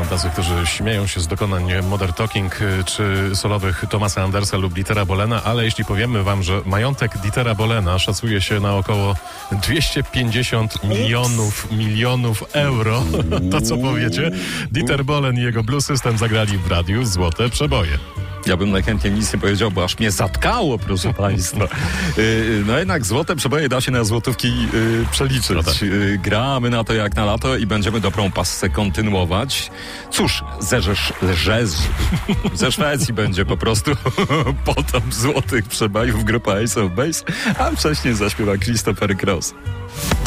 tacy, którzy śmieją się z dokonań Modern Talking czy solowych Thomasa Andersa lub Dietera Bohlena, ale jeśli powiemy wam, że majątek Dietera Bohlena szacuje się na około 250 milionów euro, to co powiecie? Dieter Bohlen i jego Blue System zagrali w radiu Złote Przeboje. Ja bym najchętniej nic nie powiedział, bo aż mnie zatkało, proszę państwa. No jednak złote przeboje da się na złotówki przeliczyć. No tak. Gramy na to jak na lato i będziemy dobrą pasę kontynuować. Cóż, ze Szwecji będzie po prostu potop złotych przebojów grupa Ace of Base, a wcześniej zaśpiewa Christopher Cross.